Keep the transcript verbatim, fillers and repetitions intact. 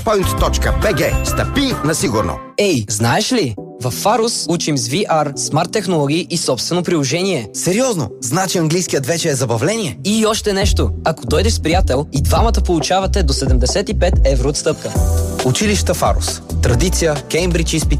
Point точка би джи. Стъпи на сигурно. Ей, знаеш ли? В Фарус учим с ви ар, смарт технологии и собствено приложение. Сериозно? Значи английският вече е забавление? И още нещо. Ако дойдеш с приятел, и двамата получавате до седемдесет и пет евро отстъпка. Училища Фарус. Традиция, Кеймбридж изпит